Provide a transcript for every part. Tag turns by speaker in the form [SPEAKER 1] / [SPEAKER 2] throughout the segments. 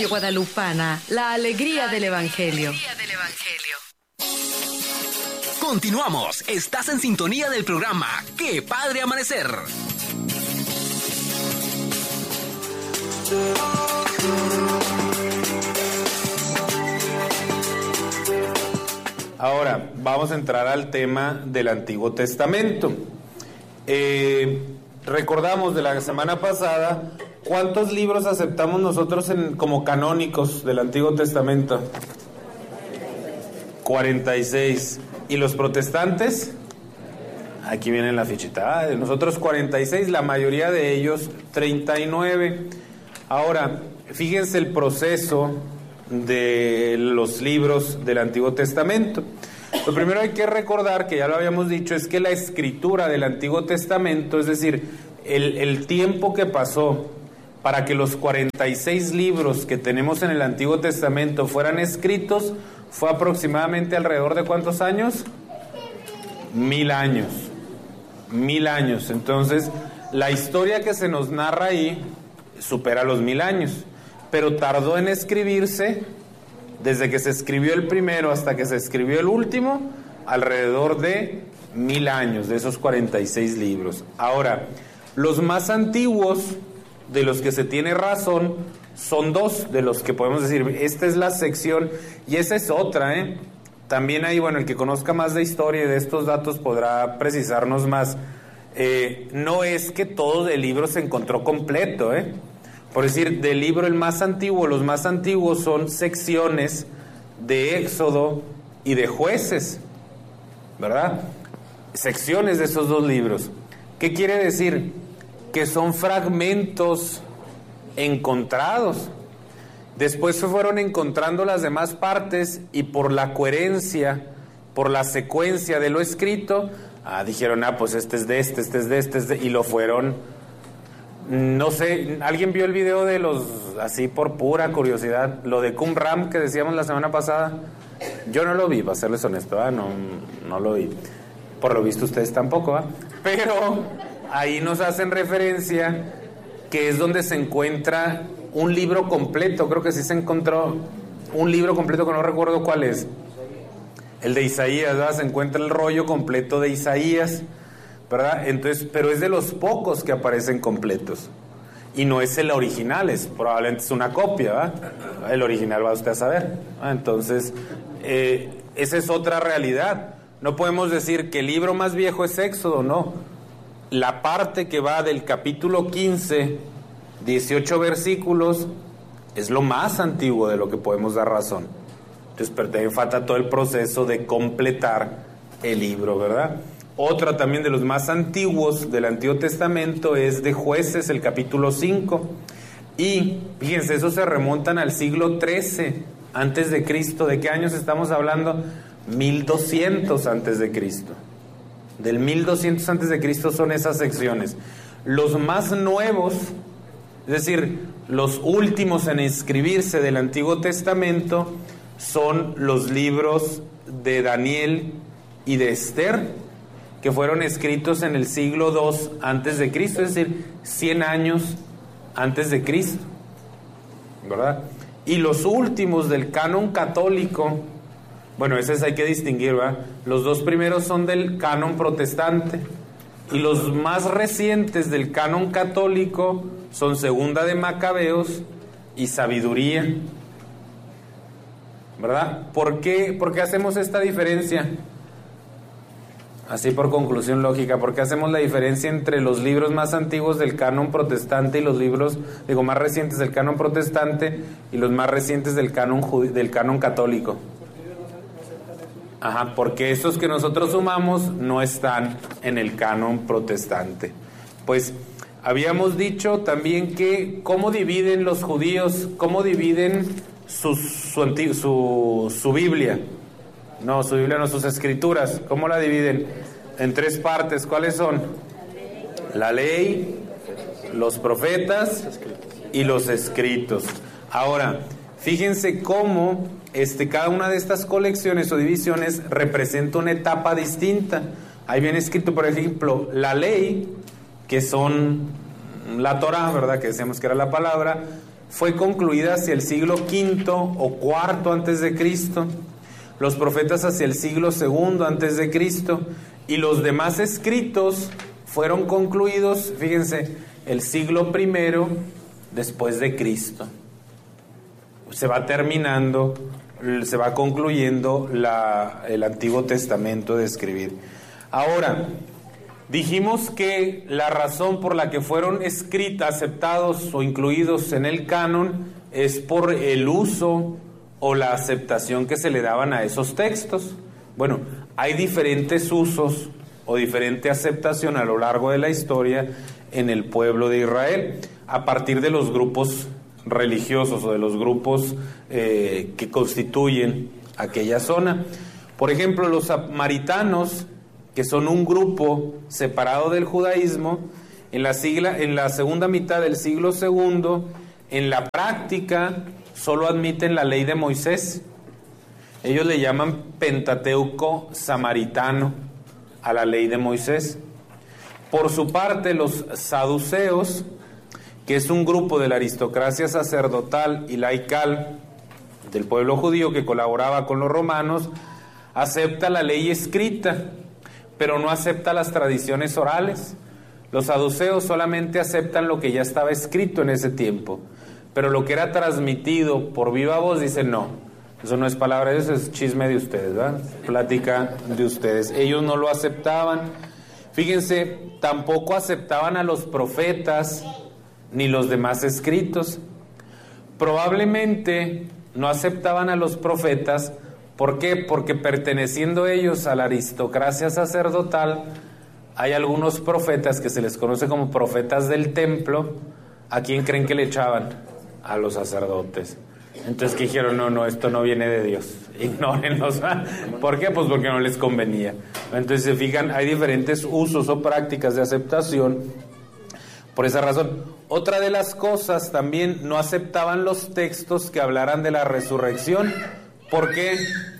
[SPEAKER 1] Guadalupana, la alegría del Evangelio.
[SPEAKER 2] Continuamos. Estás en sintonía del programa ¡Qué Padre Amanecer!
[SPEAKER 3] Ahora, vamos a entrar al tema del Antiguo Testamento. Recordamos de la semana pasada, ¿cuántos libros aceptamos nosotros como canónicos del Antiguo Testamento? 46. ¿Y los protestantes? Aquí viene la fichita. Nosotros 46, la mayoría de ellos 39. Ahora, fíjense el proceso de los libros del Antiguo Testamento. Lo primero hay que recordar, que ya lo habíamos dicho, es que la escritura del Antiguo Testamento, es decir, el tiempo que pasó para que los 46 libros que tenemos en el Antiguo Testamento fueran escritos, fue aproximadamente alrededor de ¿cuántos años? 1000 años. 1000 años. Entonces, la historia que se nos narra ahí supera los 1000 años, pero tardó en escribirse, desde que se escribió el primero hasta que se escribió el último, alrededor de 1000 años, de esos 46 libros. Ahora, los más antiguos, de los que se tiene razón, son dos, de los que podemos decir, esta es la sección, y esa es otra, También hay, bueno, el que conozca más de historia y de estos datos podrá precisarnos más. No es que todo el libro se encontró completo, Por decir, del libro el más antiguo, los más antiguos son secciones de Éxodo y de Jueces, ¿verdad? Secciones de esos dos libros. ¿Qué quiere decir? Que son fragmentos encontrados. Después se fueron encontrando las demás partes y por la coherencia, por la secuencia de lo escrito, dijeron, pues este es de este, y lo fueron... No sé, ¿alguien vio el video de los, así por pura curiosidad, lo de Qumran que decíamos la semana pasada? Yo no lo vi, para serles honesto, no lo vi. Por lo visto ustedes tampoco, Pero ahí nos hacen referencia que es donde se encuentra un libro completo. Creo que sí se encontró un libro completo que no recuerdo cuál es. El de Isaías, ¿verdad? Se encuentra el rollo completo de Isaías, ¿verdad? Entonces, pero es de los pocos que aparecen completos. Y no es el original, probablemente es una copia, ¿verdad? El original va usted a saber. Entonces, esa es otra realidad. No podemos decir que el libro más viejo es Éxodo, no. La parte que va del capítulo 15, 18 versículos, es lo más antiguo de lo que podemos dar razón. Entonces, pero también falta todo el proceso de completar el libro, ¿verdad? Otra también de los más antiguos del Antiguo Testamento es de Jueces, el capítulo 5. Y fíjense, esos se remontan al siglo XIII antes de Cristo. ¿De qué años estamos hablando? 1200 antes de Cristo. Del 1200 antes de Cristo son esas secciones. Los más nuevos, es decir, los últimos en inscribirse del Antiguo Testamento, son los libros de Daniel y de Esther, que fueron escritos en el siglo II antes de Cristo, es decir, 100 años antes de Cristo, ¿verdad? Y los últimos del canon católico, bueno, esos hay que distinguir, ¿verdad? Los dos primeros son del canon protestante, y los más recientes del canon católico son Segunda de Macabeos y Sabiduría, ¿verdad? ¿Por qué hacemos esta diferencia? Así por conclusión lógica, ¿por qué hacemos la diferencia entre los libros más antiguos del canon protestante y los libros, más recientes del canon protestante y los más recientes del canon católico? Porque estos que nosotros sumamos no están en el canon protestante. Pues habíamos dicho también que cómo dividen los judíos, cómo dividen su Biblia. No, su Biblia no, sus escrituras. ¿Cómo la dividen? En tres partes. ¿Cuáles son? La ley, los profetas y los escritos. Ahora, fíjense cómo cada una de estas colecciones o divisiones representa una etapa distinta. Ahí viene escrito, por ejemplo, la ley, que son la Torá, ¿verdad? Que decíamos que era la palabra. fue concluida hacia el siglo V o IV antes de Cristo, los profetas hacia el siglo II antes de Cristo, y los demás escritos fueron concluidos, fíjense, el siglo I después de Cristo. Se va terminando, se va concluyendo el Antiguo Testamento de escribir. Ahora, dijimos que la razón por la que fueron escritas, aceptados o incluidos en el canon es por el uso o la aceptación que se le daban a esos textos. Bueno, hay diferentes usos o diferente aceptación a lo largo de la historia en el pueblo de Israel, a partir de los grupos religiosos o de los grupos que constituyen aquella zona. Por ejemplo, los samaritanos, que son un grupo separado del judaísmo, en la segunda mitad del siglo II, en la práctica solo admiten la ley de Moisés. Ellos le llaman Pentateuco samaritano a la ley de Moisés. Por su parte, los saduceos, que es un grupo de la aristocracia sacerdotal y laical del pueblo judío que colaboraba con los romanos, acepta la ley escrita, pero no acepta las tradiciones orales. Los saduceos solamente aceptan lo que ya estaba escrito en ese tiempo, pero lo que era transmitido por viva voz dicen no, eso no es palabra de Dios, es chisme de ustedes, ¿verdad? Plática de ustedes. Ellos no lo aceptaban. Fíjense, tampoco aceptaban a los profetas ni los demás escritos. Probablemente no aceptaban a los profetas. ¿Por qué? Porque perteneciendo ellos a la aristocracia sacerdotal, hay algunos profetas que se les conoce como profetas del templo. ¿A quién creen que le echaban? A los sacerdotes. Entonces, ¿qué dijeron? No, esto no viene de Dios, ignórenlos. ¿Por qué? Pues porque no les convenía. Entonces, se fijan, hay diferentes usos o prácticas de aceptación por esa razón. Otra de las cosas, también no aceptaban los textos que hablaran de la resurrección. ¿Por qué?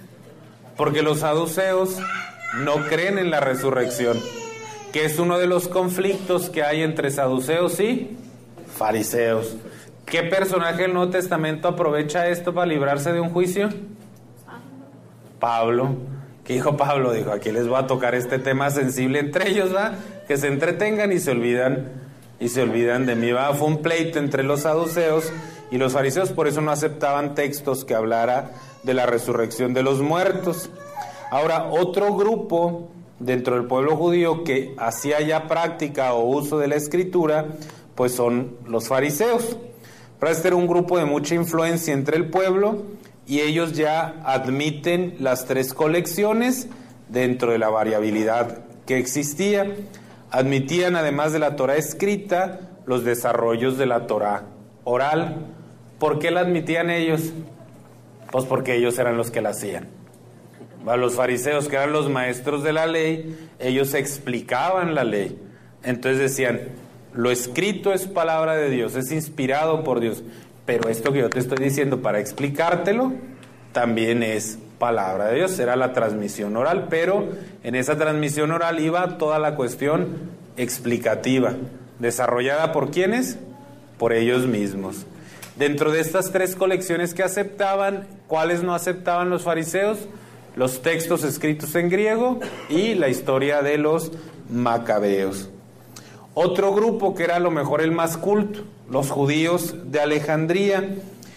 [SPEAKER 3] Porque los saduceos no creen en la resurrección, que es uno de los conflictos que hay entre saduceos y fariseos. ¿Qué personaje del Nuevo Testamento aprovecha esto para librarse de un juicio? Pablo. ¿Qué dijo Pablo? Dijo, aquí les voy a tocar este tema sensible entre ellos, ¿va? Que se entretengan y se olvidan de mí, ¿va? Fue un pleito entre los saduceos y los fariseos, por eso no aceptaban textos que hablara de la resurrección de los muertos. Ahora, otro grupo dentro del pueblo judío que hacía ya práctica o uso de la escritura, pues son los fariseos. Este era un grupo de mucha influencia entre el pueblo y ellos ya admiten las tres colecciones dentro de la variabilidad que existía. Admitían, además de la Torá escrita, los desarrollos de la Torá oral. ¿Por qué la admitían ellos? Pues porque ellos eran los que la hacían. Los fariseos, que eran los maestros de la ley, ellos explicaban la ley. Entonces decían, lo escrito es palabra de Dios, es inspirado por Dios, pero esto que yo te estoy diciendo para explicártelo, también es palabra de Dios. Era la transmisión oral, pero en esa transmisión oral iba toda la cuestión explicativa, desarrollada ¿por quiénes? Por ellos mismos. Dentro de estas tres colecciones que aceptaban, ¿cuáles no aceptaban los fariseos? Los textos escritos en griego y la historia de los macabeos. Otro grupo que era a lo mejor el más culto, los judíos de Alejandría.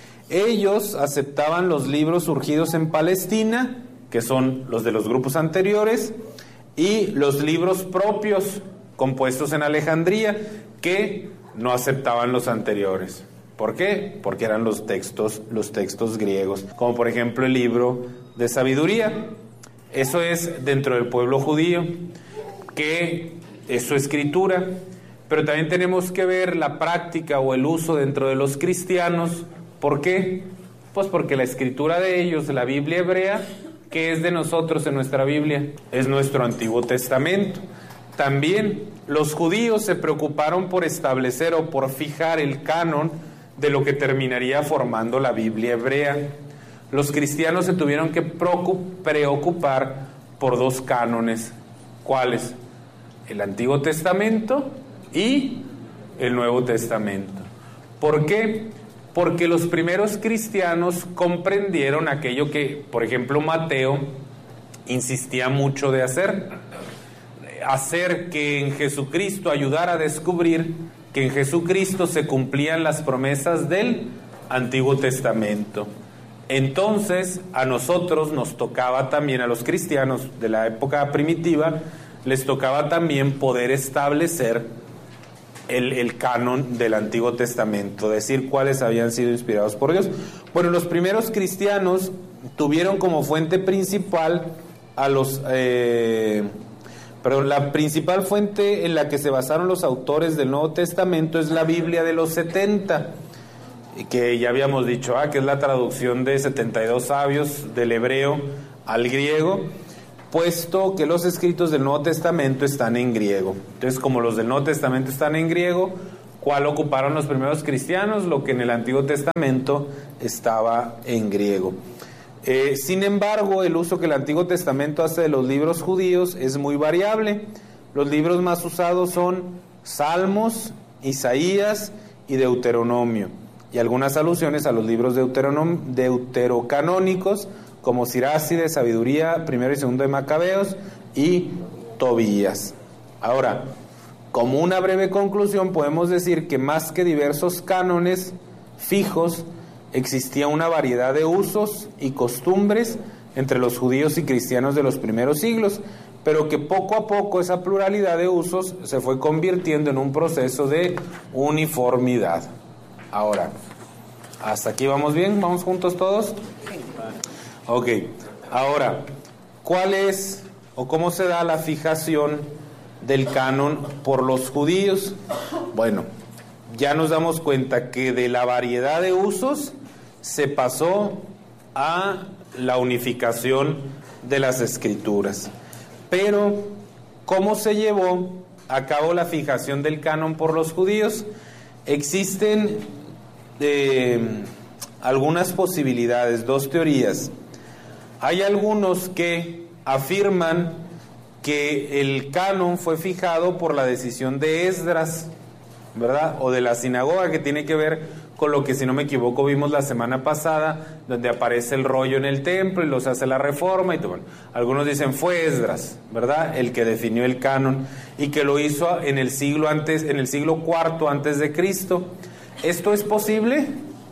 [SPEAKER 3] Ellos aceptaban los libros surgidos en Palestina, que son los de los grupos anteriores, y los libros propios compuestos en Alejandría, que no aceptaban los anteriores. ¿Por qué? Porque eran los textos griegos, como por ejemplo el libro de sabiduría. Eso es dentro del pueblo judío, que es su escritura, pero también tenemos que ver la práctica o el uso dentro de los cristianos. ¿Por qué? Pues porque la escritura de ellos, la Biblia hebrea, ¿qué es de nosotros en nuestra Biblia? Es nuestro Antiguo Testamento. También los judíos se preocuparon por establecer o por fijar el canon de lo que terminaría formando la Biblia hebrea. Los cristianos se tuvieron que preocupar por dos cánones. ¿Cuáles? El Antiguo Testamento y el Nuevo Testamento. ¿Por qué? porque los primeros cristianos comprendieron aquello que, por ejemplo, Mateo insistía mucho de hacer que en Jesucristo ayudara a descubrir que en Jesucristo se cumplían las promesas del Antiguo Testamento. Entonces, a nosotros nos tocaba también, a los cristianos de la época primitiva, les tocaba también poder establecer el canon del Antiguo Testamento, decir cuáles habían sido inspirados por Dios. Bueno, los primeros cristianos tuvieron como fuente principal la principal fuente en la que se basaron los autores del Nuevo Testamento es la Biblia de los 70, que ya habíamos dicho, que es la traducción de 72 sabios del hebreo al griego, puesto que los escritos del Nuevo Testamento están en griego. Entonces, como los del Nuevo Testamento están en griego, ¿cuál ocuparon los primeros cristianos? Lo que en el Antiguo Testamento estaba en griego. Sin embargo, el uso que el Antiguo Testamento hace de los libros judíos es muy variable. Los libros más usados son Salmos, Isaías y Deuteronomio, y algunas alusiones a los libros deuterocanónicos como Siracide, Sabiduría, Primero y Segundo de Macabeos y Tobías. Ahora, como una breve conclusión, podemos decir que más que diversos cánones fijos, existía una variedad de usos y costumbres entre los judíos y cristianos de los primeros siglos, pero que poco a poco esa pluralidad de usos se fue convirtiendo en un proceso de uniformidad. Ahora, ¿hasta aquí vamos bien? ¿Vamos juntos todos? Ok, ahora, ¿cuál es o cómo se da la fijación del canon por los judíos? Bueno, ya nos damos cuenta que de la variedad de usos se pasó a la unificación de las escrituras. Pero, ¿cómo se llevó a cabo la fijación del canon por los judíos? Existen algunas posibilidades, dos teorías. Hay algunos que afirman que el canon fue fijado por la decisión de Esdras, ¿verdad? O de la sinagoga, que tiene que ver con lo que, si no me equivoco, vimos la semana pasada, donde aparece el rollo en el templo y los hace la reforma y todo. Bueno, algunos dicen fue Esdras, ¿verdad?, el que definió el canon y que lo hizo en el siglo IV antes de Cristo. ¿Esto es posible?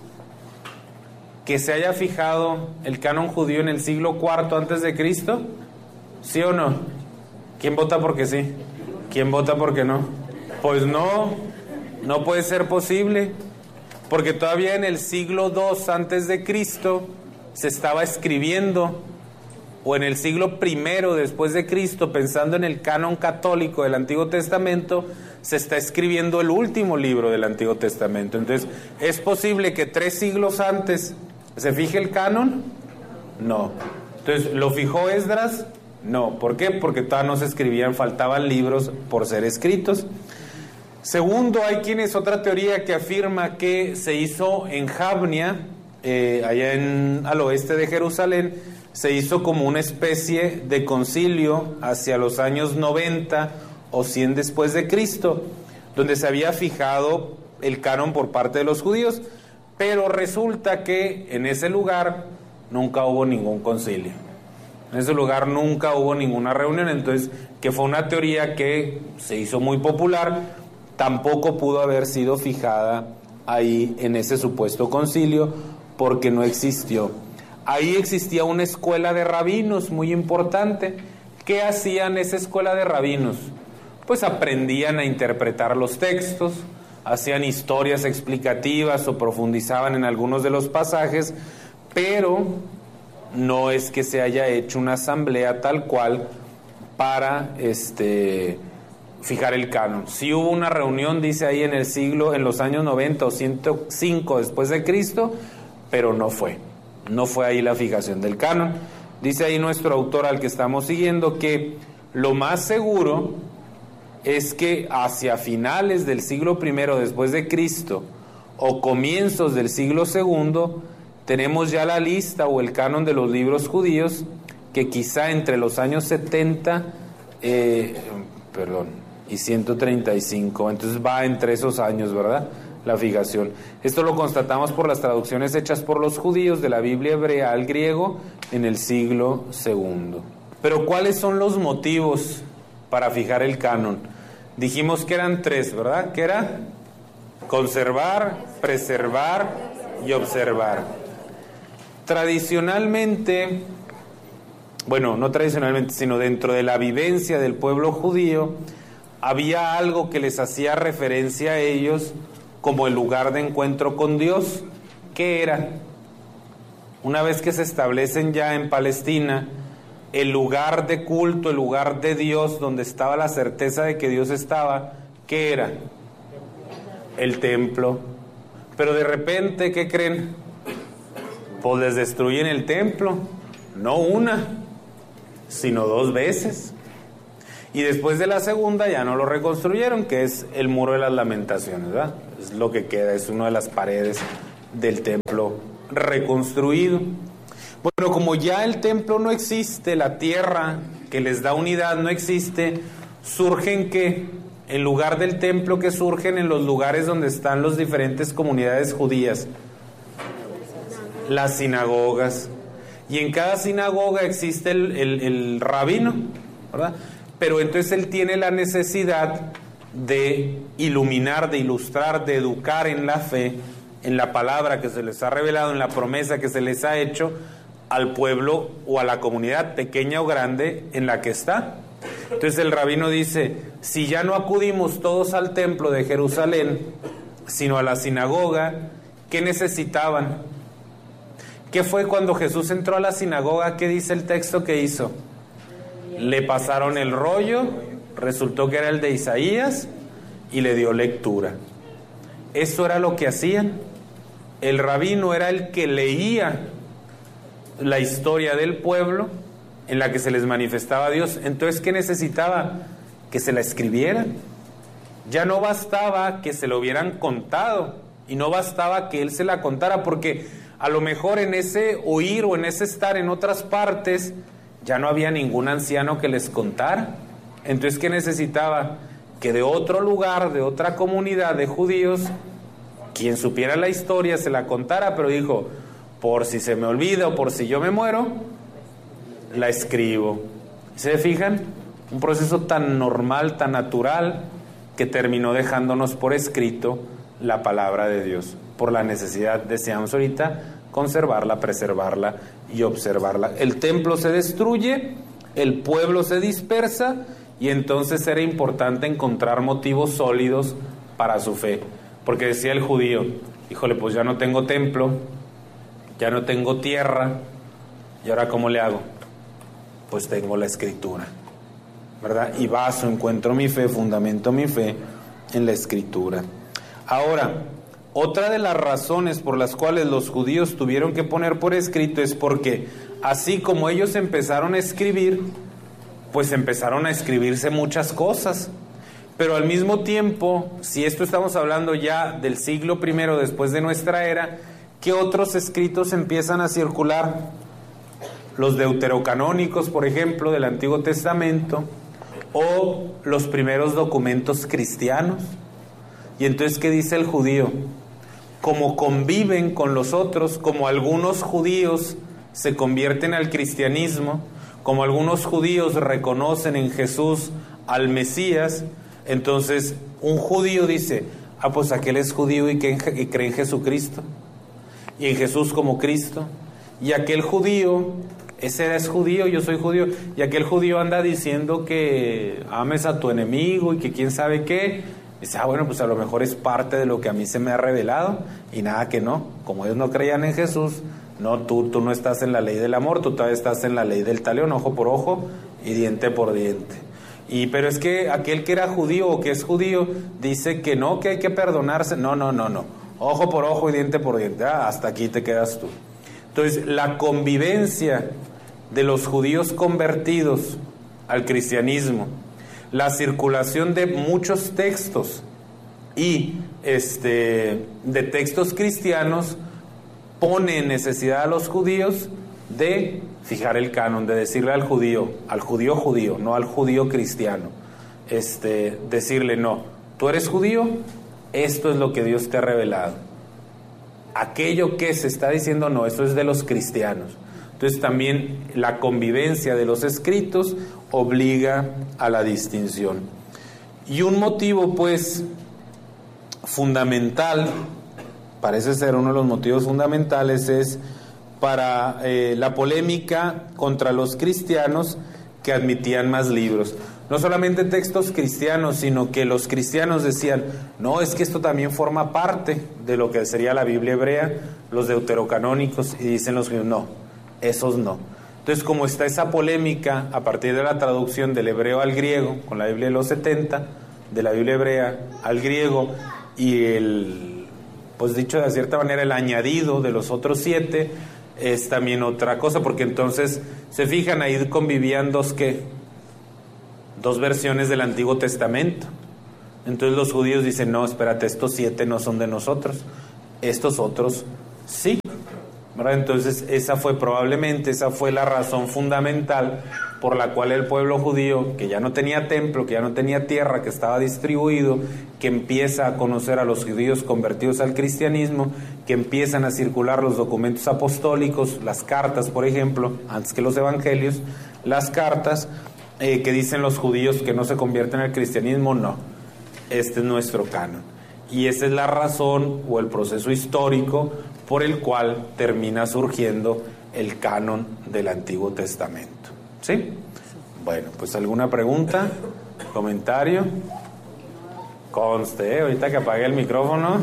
[SPEAKER 3] ¿Que se haya fijado el canon judío en el siglo IV antes de Cristo? ¿Sí o no? ¿Quién vota porque sí? ¿Quién vota porque no? Pues no puede ser posible, porque todavía en el siglo II antes de Cristo se estaba escribiendo, o en el siglo I después de Cristo, pensando en el canon católico del Antiguo Testamento, se está escribiendo el último libro del Antiguo Testamento. Entonces, ¿es posible que 3 siglos antes se fije el canon? No. Entonces, ¿lo fijó Esdras? No. ¿Por qué? Porque todavía no se escribían, faltaban libros por ser escritos. Segundo, hay otra teoría que afirma que se hizo en Jabnia, allá al oeste de Jerusalén, se hizo como una especie de concilio hacia los años 90 o 100 después de Cristo, donde se había fijado el canon por parte de los judíos, pero resulta que en ese lugar nunca hubo ningún concilio. En ese lugar nunca hubo ninguna reunión, entonces, que fue una teoría que se hizo muy popular, tampoco pudo haber sido fijada ahí en ese supuesto concilio, porque no existió. Ahí existía una escuela de rabinos muy importante. ¿Qué hacían esa escuela de rabinos? Pues aprendían a interpretar los textos, hacían historias explicativas o profundizaban en algunos de los pasajes, pero no es que se haya hecho una asamblea tal cual para fijar el canon. Sí hubo una reunión, dice ahí, en los años 90 o 105 después de Cristo, pero no fue ahí la fijación del canon. Dice ahí nuestro autor al que estamos siguiendo que lo más seguro es que hacia finales del siglo I después de Cristo o comienzos del siglo II tenemos ya la lista o el canon de los libros judíos, que quizá entre los años 70 y 135, entonces va entre esos años, ¿verdad? la fijación. Esto lo constatamos por las traducciones hechas por los judíos de la Biblia hebrea al griego en el siglo II. Pero ¿cuáles son los motivos para fijar el canon? Dijimos que eran 3, ¿verdad? ¿Qué era? Conservar, preservar y observar. Tradicionalmente, bueno, no tradicionalmente, sino dentro de la vivencia del pueblo judío, había algo que les hacía referencia a ellos como el lugar de encuentro con Dios. ¿Qué era? Una vez que se establecen ya en Palestina, el lugar de culto, el lugar de Dios, donde estaba la certeza de que Dios estaba, ¿qué era? El templo. Pero de repente, ¿qué creen? Pues les destruyen el templo, no una, sino 2 veces. Y después de la segunda ya no lo reconstruyeron, que es el muro de las lamentaciones, ¿verdad? Es lo que queda, es una de las paredes del templo reconstruido. Bueno, como ya el templo no existe, la tierra que les da unidad no existe, surgen ¿qué? En lugar del templo, que surgen en los lugares donde están las diferentes comunidades judías, las sinagogas. Y en cada sinagoga existe el rabino, ¿verdad? Pero entonces él tiene la necesidad de iluminar, de ilustrar, de educar en la fe, en la palabra que se les ha revelado, en la promesa que se les ha hecho al pueblo o a la comunidad pequeña o grande en la que está. Entonces el rabino dice, si ya no acudimos todos al templo de Jerusalén, sino a la sinagoga, ¿qué necesitaban? ¿Qué fue cuando Jesús entró a la sinagoga? ¿Qué dice el texto que hizo? Le pasaron el rollo, resultó que era el de Isaías y le dio lectura. Eso era lo que hacían. El rabino era el que leía la historia del pueblo en la que se les manifestaba Dios. Entonces, ¿qué necesitaba? Que se la escribieran. Ya no bastaba que se lo hubieran contado y no bastaba que él se la contara, porque a lo mejor en ese oír o en ese estar en otras partes ya no había ningún anciano que les contara. Entonces, ¿qué necesitaba? Que de otro lugar, de otra comunidad de judíos, quien supiera la historia se la contara, pero dijo, por si se me olvida o por si yo me muero, la escribo. ¿Se fijan? Un proceso tan normal, tan natural, que terminó dejándonos por escrito la palabra de Dios, por la necesidad, decíamos ahorita, conservarla, preservarla y observarla. El templo se destruye, el pueblo se dispersa, y entonces era importante encontrar motivos sólidos para su fe. Porque decía el judío, híjole, pues ya no tengo templo, ya no tengo tierra, ¿y ahora cómo le hago? Pues tengo la escritura, ¿verdad? Y baso, encuentro mi fe, fundamento mi fe en la escritura. Ahora, otra de las razones por las cuales los judíos tuvieron que poner por escrito es porque así como ellos empezaron a escribir, pues empezaron a escribirse muchas cosas. Pero al mismo tiempo, si esto estamos hablando ya del siglo I después de nuestra era, ¿qué otros escritos empiezan a circular? Los deuterocanónicos, por ejemplo, del Antiguo Testamento, o los primeros documentos cristianos. Y entonces, ¿qué dice el judío? Como conviven con los otros, como algunos judíos se convierten al cristianismo, como algunos judíos reconocen en Jesús al Mesías, entonces un judío dice, pues aquel es judío y cree en Jesucristo, y en Jesús como Cristo, y aquel judío, ese es judío, yo soy judío, y aquel judío anda diciendo que ames a tu enemigo y que quién sabe qué. Dice, bueno, pues a lo mejor es parte de lo que a mí se me ha revelado, y nada que no, como ellos no creían en Jesús, no, tú no estás en la ley del amor, tú todavía estás en la ley del talión, ojo por ojo y diente por diente. Pero es que aquel que era judío o que es judío dice que no, que hay que perdonarse. No, ojo por ojo y diente por diente, hasta aquí te quedas tú. Entonces, la convivencia de los judíos convertidos al cristianismo, la circulación de muchos textos y de textos cristianos pone en necesidad a los judíos de fijar el canon, de decirle al judío judío, no al judío cristiano, decirle, no, tú eres judío, esto es lo que Dios te ha revelado. Aquello que se está diciendo, no, eso es de los cristianos. Entonces también la convivencia de los escritos obliga a la distinción. Y un motivo, pues, fundamental, parece ser uno de los motivos fundamentales, es para la polémica contra los cristianos que admitían más libros. No solamente textos cristianos, sino que los cristianos decían, no, es que esto también forma parte de lo que sería la Biblia hebrea, los deuterocanónicos, y dicen los judíos, no, esos no. Entonces, como está esa polémica a partir de la traducción del hebreo al griego, con la Biblia de los 70, de la Biblia hebrea al griego, y el, pues dicho de cierta manera, el añadido de los otros 7, es también otra cosa, porque entonces, se fijan, ahí convivían dos versiones del Antiguo Testamento. Entonces los judíos dicen, no, espérate, estos 7 no son de nosotros, estos otros sí, ¿verdad? Entonces esa fue la razón fundamental por la cual el pueblo judío, que ya no tenía templo, que ya no tenía tierra, que estaba distribuido, que empieza a conocer a los judíos convertidos al cristianismo, que empiezan a circular los documentos apostólicos, las cartas, por ejemplo, antes que los evangelios, las cartas que dicen los judíos que no se convierten al cristianismo, no, este es nuestro canon. Y esa es la razón o el proceso histórico por el cual termina surgiendo el canon del Antiguo Testamento. ¿Sí? Bueno, pues ¿alguna pregunta? ¿Comentario? Conste, ahorita que apague el micrófono.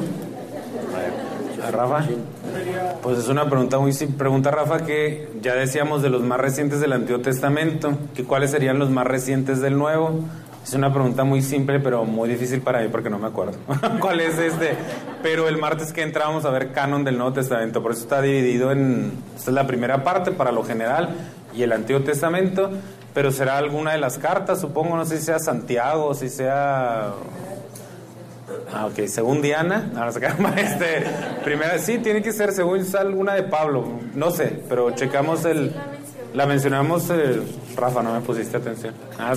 [SPEAKER 3] Rafa, pues es una pregunta muy simple. Pregunta Rafa que ya decíamos de los más recientes del Antiguo Testamento, que cuáles serían los más recientes del Nuevo. Es una pregunta muy simple, pero muy difícil para mí porque no me acuerdo cuál es pero el martes que entra vamos a ver canon del Nuevo Testamento, por eso está dividido esta es la primera parte para lo general y el Antiguo Testamento, pero será alguna de las cartas, supongo, no sé si sea Santiago, si sea... ok, según Diana, primera, sí, tiene que ser según alguna de Pablo, no sé, pero checamos la mencionamos, Rafa, no me pusiste atención.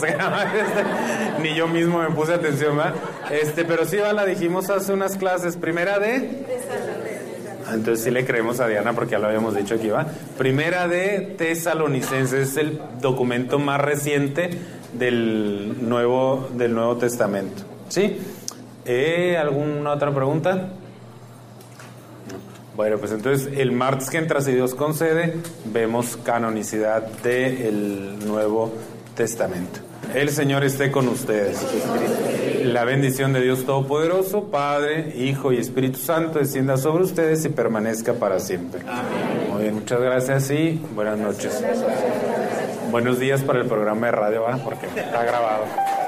[SPEAKER 3] Ni yo mismo me puse atención, ¿verdad? Pero sí, la dijimos hace unas clases, primera de... Entonces sí le creemos a Diana porque ya lo habíamos dicho aquí, ¿va? Primera de Tesalonicenses, es el documento más reciente del Nuevo Testamento. ¿Sí? ¿Alguna otra pregunta? Bueno, pues entonces el martes que entra, si Dios concede, vemos canonicidad del Nuevo Testamento. El Señor esté con ustedes. La bendición de Dios Todopoderoso, Padre, Hijo y Espíritu Santo, descienda sobre ustedes y permanezca para siempre. Amén. Muy bien, muchas gracias y buenas noches. Buenos días para el programa de radio, ¿va? Porque está grabado.